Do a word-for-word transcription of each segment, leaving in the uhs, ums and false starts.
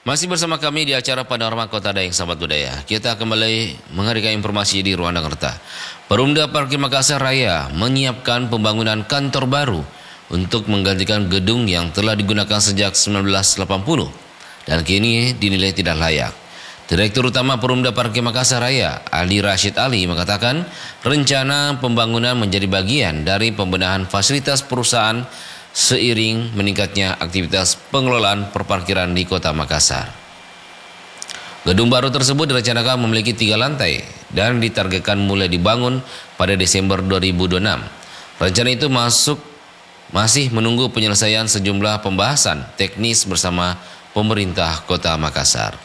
Masih bersama kami di acara Panorama Kota Dayang Sahabat Budaya. Kita kembali menghadirkan informasi di Ruang Jakarta. Perumda Parkir Makassar Raya menyiapkan pembangunan kantor baru untuk menggantikan gedung yang telah digunakan sejak seribu sembilan ratus delapan puluh dan kini dinilai tidak layak. Direktur Utama Perumda Parkir Makassar Raya, Ali Rashid Ali, mengatakan rencana pembangunan menjadi bagian dari pembenahan fasilitas perusahaan seiring meningkatnya aktivitas pengelolaan perparkiran di Kota Makassar. Gedung baru tersebut direncanakan memiliki tiga lantai dan ditargetkan mulai dibangun pada Desember dua ribu dua puluh enam. Rencana itu masuk masih menunggu penyelesaian sejumlah pembahasan teknis bersama pemerintah Kota Makassar.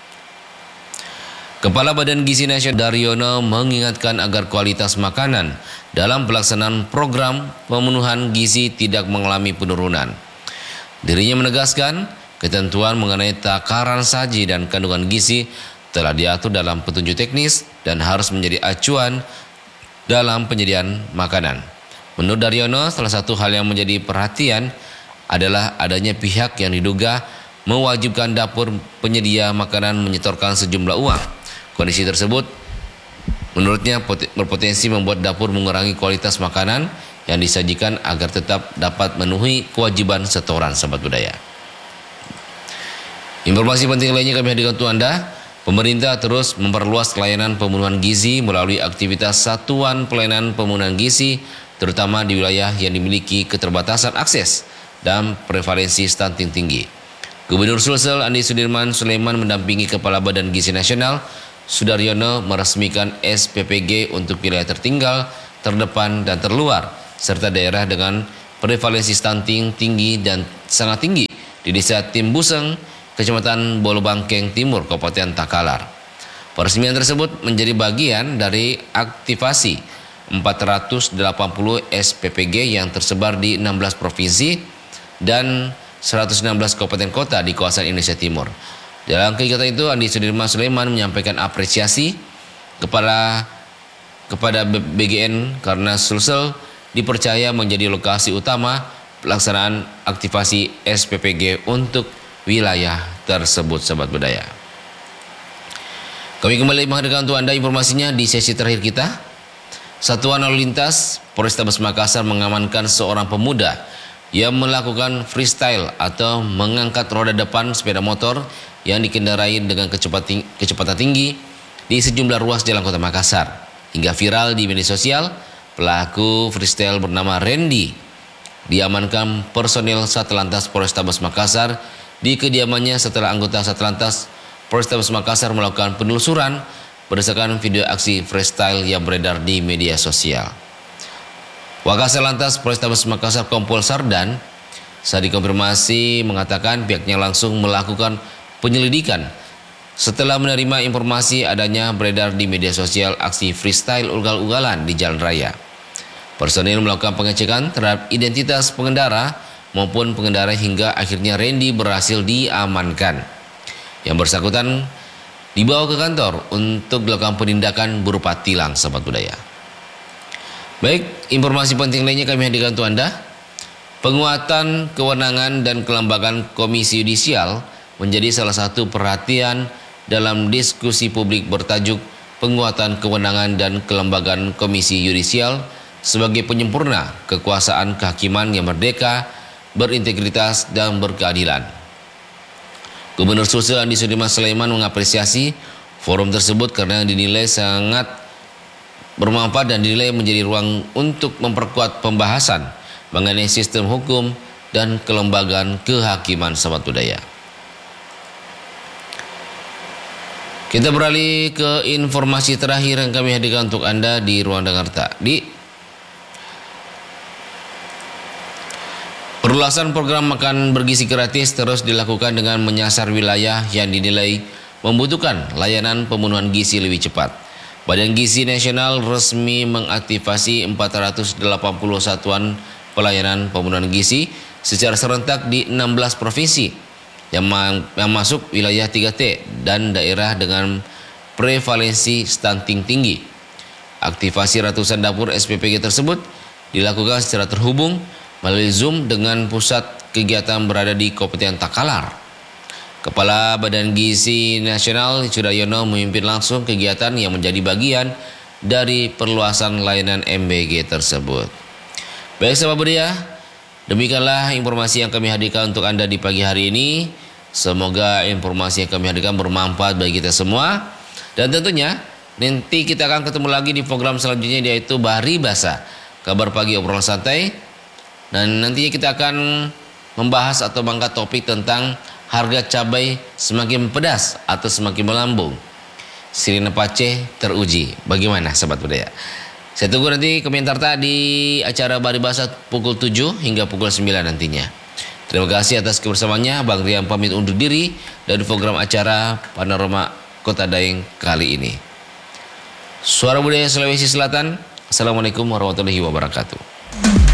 Kepala Badan Gizi Nasional Daryono mengingatkan agar kualitas makanan dalam pelaksanaan program pemenuhan gizi tidak mengalami penurunan. Dirinya menegaskan ketentuan mengenai takaran saji dan kandungan gizi telah diatur dalam petunjuk teknis dan harus menjadi acuan dalam penyediaan makanan. Menurut Daryono, salah satu hal yang menjadi perhatian adalah adanya pihak yang diduga mewajibkan dapur penyedia makanan menyetorkan sejumlah uang. Kondisi tersebut menurutnya berpotensi membuat dapur mengurangi kualitas makanan yang disajikan agar tetap dapat memenuhi kewajiban setoran Sahabat Budaya. Informasi penting lainnya kami hadirkan untuk Anda. Pemerintah terus memperluas layanan pemenuhan gizi melalui aktivitas satuan pelayanan pemenuhan gizi, terutama di wilayah yang dimiliki keterbatasan akses dan prevalensi stunting tinggi. Gubernur Sulsel Andi Sudirman Sulaiman mendampingi Kepala Badan Gizi Nasional Sudaryono meresmikan S P P G untuk wilayah tertinggal, terdepan, dan terluar, serta daerah dengan prevalensi stunting tinggi dan sangat tinggi di Desa Timbuseng, Kecamatan Bolobangkeng Timur, Kabupaten Takalar. Peresmian tersebut menjadi bagian dari aktivasi empat ratus delapan puluh S P P G yang tersebar di enam belas provinsi dan seratus enam belas kabupaten kota di kawasan Indonesia Timur. Dalam kegiatan itu, Andi Sudirman Sulaiman menyampaikan apresiasi kepada kepada B G N karena Sulsel dipercaya menjadi lokasi utama pelaksanaan aktivasi S P P G untuk wilayah tersebut, Sahabat Budaya. Kami kembali menghadirkan untuk Anda informasinya di sesi terakhir kita. Satuan Lalu Lintas Polrestabes Makassar mengamankan seorang pemuda yang melakukan freestyle atau mengangkat roda depan sepeda motor yang dikendarai dengan kecepatan tinggi di sejumlah ruas jalan Kota Makassar. Hingga viral di media sosial, pelaku freestyle bernama Randy diamankan personil Satlantas Polrestabes Makassar di kediamannya setelah anggota Satlantas Polrestabes Makassar melakukan penelusuran berdasarkan video aksi freestyle yang beredar di media sosial. Wakasat Lantas Polrestabes Makassar Kompol Sardan saat dikonfirmasi mengatakan pihaknya langsung melakukan penyelidikan setelah menerima informasi adanya beredar di media sosial aksi freestyle ugal-ugalan di jalan raya. Personil melakukan pengecekan terhadap identitas pengendara maupun pengendara hingga akhirnya Randy berhasil diamankan. Yang bersangkutan dibawa ke kantor untuk dilakukan penindakan berupa tilang, Sahabat Budaya. Baik, informasi penting lainnya kami hadirkan untuk Anda. Penguatan kewenangan dan kelembagaan Komisi Yudisial menjadi salah satu perhatian dalam diskusi publik bertajuk Penguatan Kewenangan dan Kelembagaan Komisi Yudisial sebagai penyempurna kekuasaan kehakiman yang merdeka, berintegritas, dan berkeadilan. Gubernur Sulsel Andi Sudirman Sulaiman mengapresiasi forum tersebut karena dinilai sangat bermanfaat dan dinilai menjadi ruang untuk memperkuat pembahasan mengenai sistem hukum dan kelembagaan kehakiman, Sahabat Budaya. Kita beralih ke informasi terakhir yang kami hadirkan untuk Anda di Ruang Jakarta. Di perluasan program makan bergizi gratis terus dilakukan dengan menyasar wilayah yang dinilai membutuhkan layanan pemenuhan gizi lebih cepat. Badan Gizi Nasional resmi mengaktifasi empat ratus delapan puluh satuan pelayanan pemenuhan gizi secara serentak di enam belas provinsi yang, ma yang masuk wilayah tiga T dan daerah dengan prevalensi stunting tinggi. Aktivasi ratusan dapur S P P G tersebut dilakukan secara terhubung melalui Zoom dengan pusat kegiatan berada di Kabupaten Takalar. Kepala Badan Gizi Nasional Sudaryono memimpin langsung kegiatan yang menjadi bagian dari perluasan layanan M B G tersebut. Baik sahabat budaya, demikianlah informasi yang kami hadirkan untuk Anda di pagi hari ini. Semoga informasi yang kami hadirkan bermanfaat bagi kita semua. Dan tentunya nanti kita akan ketemu lagi di program selanjutnya, yaitu Bahari Basa, kabar pagi obrolan santai. Dan nantinya kita akan membahas atau mengangkat topik tentang harga cabai semakin pedas atau semakin melambung. Sirine Pace teruji. Bagaimana sahabat budaya? Saya tunggu nanti komentar tadi di acara Bahari Basa pukul tujuh hingga pukul sembilan nantinya. Terima kasih atas kebersamaannya. Bang Rian pamit undur diri dari program acara Panorama Kota Daeng kali ini. Suara Budaya Sulawesi Selatan. Assalamualaikum warahmatullahi wabarakatuh.